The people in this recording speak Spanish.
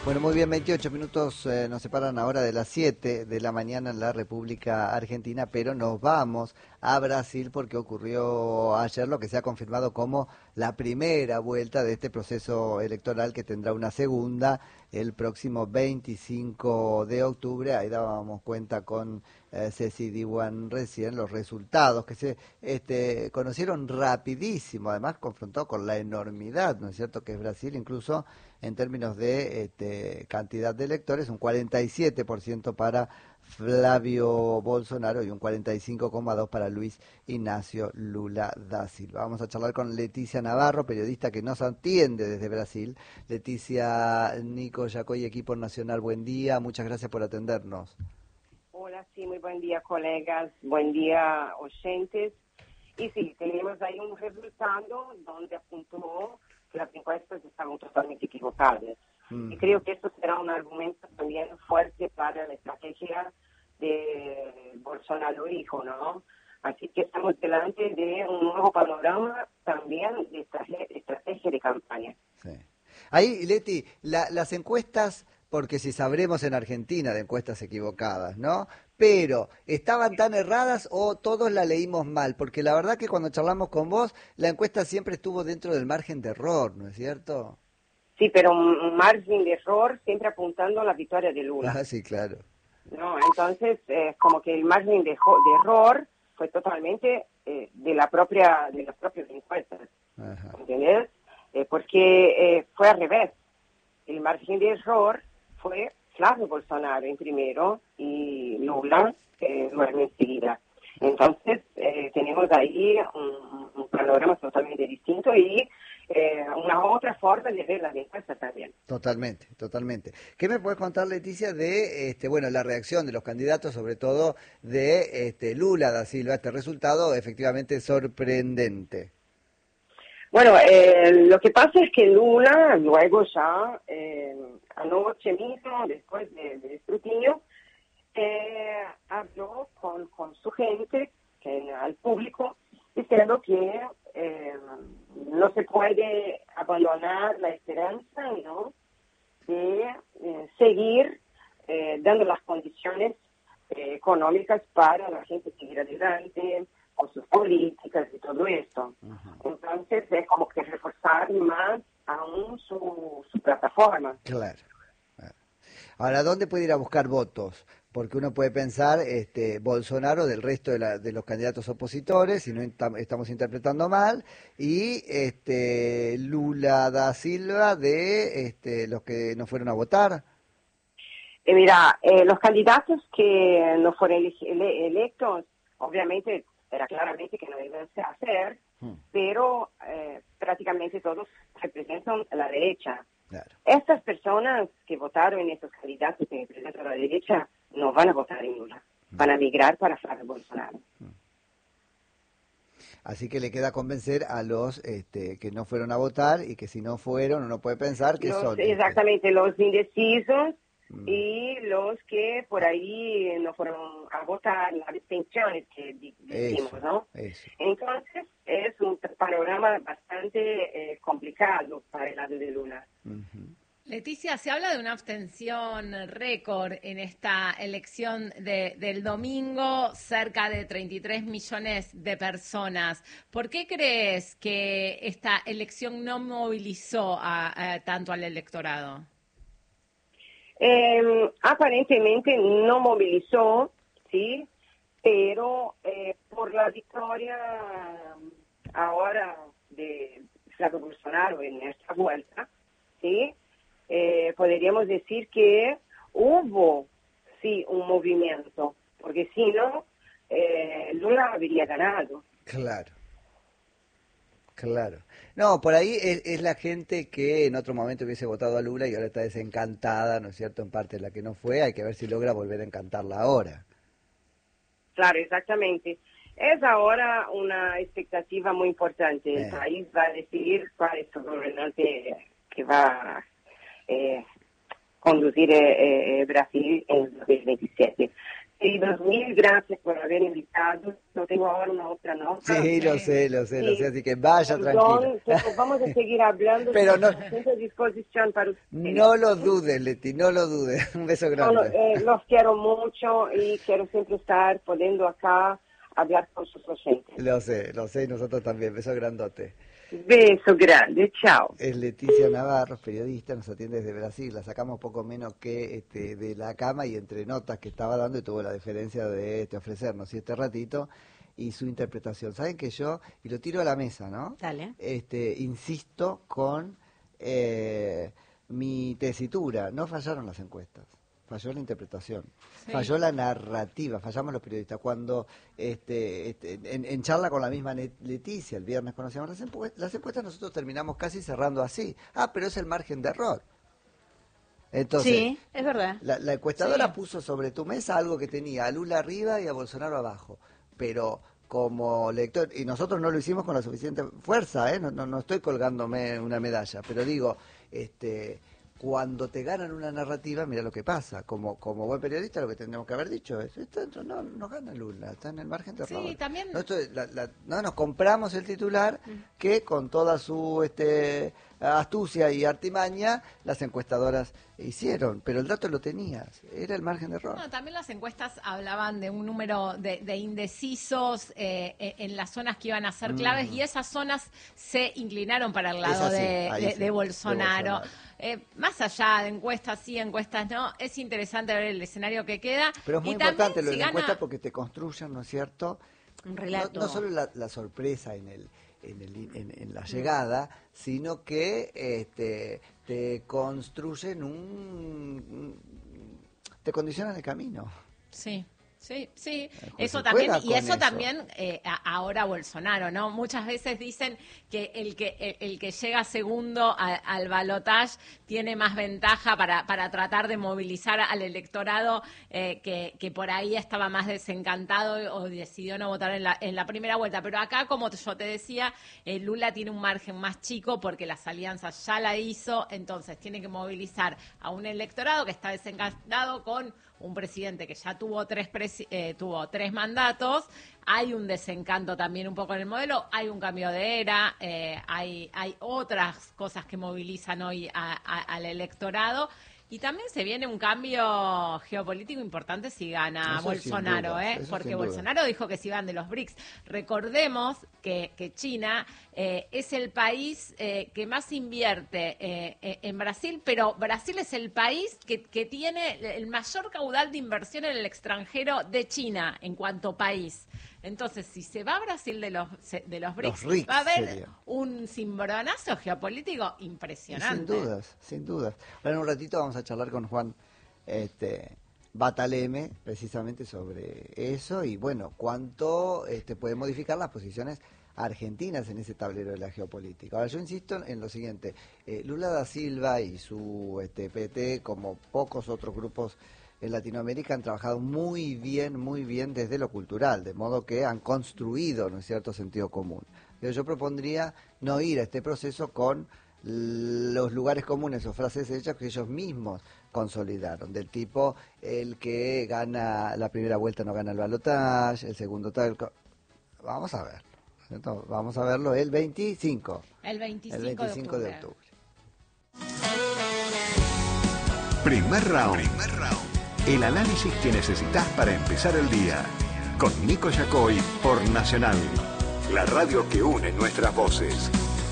Bueno, muy bien, 28 minutos nos separan ahora de las 7 de la mañana en la República Argentina, pero nos vamos a Brasil porque ocurrió ayer lo que se ha confirmado como la primera vuelta de este proceso electoral que tendrá una segunda el próximo 25 de octubre. Ahí dábamos cuenta con Ceci Diwan recién los resultados que se conocieron rapidísimo, además confrontado con la enormidad, ¿no es cierto?, que es Brasil, incluso en términos de cantidad de electores, un 47% para Flavio Bolsonaro y un 45,2% para Luis Ignacio Lula da Silva. Vamos a charlar con Leticia Navarro, periodista que nos atiende desde Brasil. Leticia, Nico Yacoy, equipo nacional, buen día, muchas gracias por atendernos. Hola, sí, muy buen día, colegas, buen día, oyentes. Y sí, tenemos ahí un resultado donde apuntó que las encuestas estaban totalmente equivocadas. Y creo que esto será un argumento también fuerte para la estrategia de Bolsonaro hijo, ¿no? Así que estamos delante de un nuevo panorama también de estrategia de campaña. Sí. Ahí, Leti, las encuestas, porque si sabremos en Argentina de encuestas equivocadas, ¿no? Pero, ¿estaban tan erradas o todos la leímos mal? Porque la verdad que cuando charlamos con vos, la encuesta siempre estuvo dentro del margen de error, ¿no es cierto? Sí, pero un margen de error siempre apuntando a la victoria de Lula. Ah, sí, claro. No, entonces, como que el margen de error fue totalmente de las propias encuestas, ¿entiendes? Porque fue al revés. El margen de error fue Flavio Bolsonaro en primero y Lula luego enseguida. Entonces, tenemos ahí un panorama totalmente distinto y una otra forma de ver las encuestas también. Totalmente, totalmente. ¿Qué me puedes contar, Leticia, de la reacción de los candidatos, sobre todo de Lula da Silva, este resultado efectivamente sorprendente? Bueno, lo que pasa es que Lula, luego ya, anoche mismo, después del escrutinio, habló con su gente, al público, diciendo que no se puede abandonar la esperanza, ¿no?, de seguir dando las condiciones económicas para la gente seguir adelante con sus políticas y todo esto. Entonces es como que reforzar más aún su plataforma. Claro. Ahora, ¿dónde puede ir a buscar votos? Porque uno puede pensar Bolsonaro del resto de los candidatos opositores, si no estamos interpretando mal, y Lula da Silva de los que no fueron a votar. Mira, los candidatos que no fueron electos, obviamente era claramente que no iban a hacer, pero prácticamente todos representan a la derecha. Claro. Estas personas que votaron en estos candidatos que representan a la derecha no van a votar en Lula, van a migrar para Flavio Bolsonaro. Así que le queda convencer a los que no fueron a votar y que si no fueron uno puede pensar que son... Exactamente, los indecisos y los que por ahí no fueron a votar, las abstenciones que decimos, ¿no? Eso. Entonces es un panorama bastante complicado para el lado de Lula. Leticia, se habla de una abstención récord en esta elección del domingo, cerca de 33 millones de personas. ¿Por qué crees que esta elección no movilizó tanto al electorado? Aparentemente no movilizó, sí, pero por la victoria ahora de Flavio Bolsonaro en esta vuelta, sí, podríamos decir que hubo, sí, un movimiento, porque si no, Lula habría ganado. Claro. Claro. No, por ahí es la gente que en otro momento hubiese votado a Lula y ahora está desencantada, ¿no es cierto?, en parte de la que no fue. Hay que ver si logra volver a encantarla ahora. Claro, exactamente. Es ahora una expectativa muy importante. El país va a decidir cuál es el gobernante que va a conducir Brasil en 2027. queridos, mil gracias por haber invitado. No tengo ahora una otra nota. Sí, lo sé, así que vaya Perdón, tranquilo. vamos a seguir hablando. Pero no, Estoy a disposición para ustedes. no lo dudes, Leti, no lo dudes. Un beso grande. Los quiero mucho y quiero siempre estar poniendo acá, hablar con sus oyentes. Lo sé, y nosotros también. Beso grandote. Beso grande, chao. Es Leticia Navarro, periodista, nos atiende desde Brasil, la sacamos poco menos que de la cama y entre notas que estaba dando y tuvo la deferencia de ofrecernos este ratito y su interpretación. Saben que yo, y lo tiro a la mesa, ¿no? Dale. Insisto con mi tesitura, no fallaron las encuestas. Falló la interpretación, sí. Falló la narrativa, fallamos los periodistas. Cuando en charla con la misma Leticia, el viernes conocíamos las encuestas, nosotros terminamos casi cerrando así. Pero es el margen de error. Entonces, sí, es verdad. La encuestadora sí. puso sobre tu mesa algo que tenía a Lula arriba y a Bolsonaro abajo. Pero como lector, y nosotros no lo hicimos con la suficiente fuerza, no estoy colgándome una medalla, pero digo, cuando te ganan una narrativa, mira lo que pasa. Como buen periodista, lo que tendríamos que haber dicho es: no gana Lula, está en el margen de error. Sí, también. No nos compramos el titular que con toda su astucia y artimaña las encuestadoras hicieron, pero el dato lo tenías, era el margen de error. No, también las encuestas hablaban de un número de indecisos en las zonas que iban a ser claves y esas zonas se inclinaron para el lado de Bolsonaro. Más allá de encuestas sí, encuestas no, es interesante ver el escenario que queda. Pero es muy importante lo de la encuesta porque te construyen, ¿no es cierto? Un relato. No solo la sorpresa en la llegada, sino que te construyen te condicionan el camino. Sí. Sí, eso también, y eso también ahora Bolsonaro, ¿no? Muchas veces dicen que el que llega segundo al balotaje tiene más ventaja para tratar de movilizar al electorado que por ahí estaba más desencantado o decidió no votar en la primera vuelta. Pero acá, como yo te decía, Lula tiene un margen más chico porque las alianzas ya la hizo, entonces tiene que movilizar a un electorado que está desencantado con un presidente que ya tuvo tres mandatos. Hay un desencanto también un poco en el modelo, hay un cambio de era, hay otras cosas que movilizan hoy al electorado. Y también se viene un cambio geopolítico importante si gana eso Bolsonaro, porque Bolsonaro dijo que se iban de los BRICS. Recordemos que China es el país que más invierte en Brasil, pero Brasil es el país que tiene el mayor caudal de inversión en el extranjero de China en cuanto país. Entonces, si se va a Brasil de los BRICS, va a haber un cimbronazo geopolítico impresionante. Y sin dudas. Ahora en un ratito vamos a charlar con Juan Bataleme precisamente sobre eso y bueno, cuánto puede modificar las posiciones argentinas en ese tablero de la geopolítica. Ahora yo insisto en lo siguiente, Lula da Silva y su PT, como pocos otros grupos en Latinoamérica, han trabajado muy bien desde lo cultural, de modo que han construido, ¿no es cierto?, sentido común. Pero yo propondría no ir a este proceso con los lugares comunes o frases hechas que ellos mismos consolidaron, del tipo: el que gana la primera vuelta no gana el balotaje, el segundo tal. Vamos a verlo, ¿cierto? Vamos a verlo el 25. El 25 de octubre. Primer round. El análisis que necesitas para empezar el día. Con Nico Yacoy por Nacional. La radio que une nuestras voces.